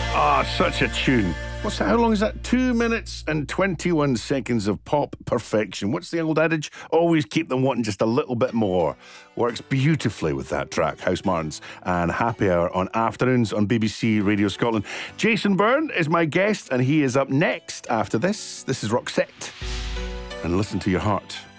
Ah, such a tune. How long is that? 2 minutes and 21 seconds of pop perfection. What's the old adage? Always keep them wanting just a little bit more. Works beautifully with that track, House Martins and Happy Hour on afternoons on BBC Radio Scotland. Jason Byrne is my guest, and he is up next after this. This is Roxette. And listen to your heart.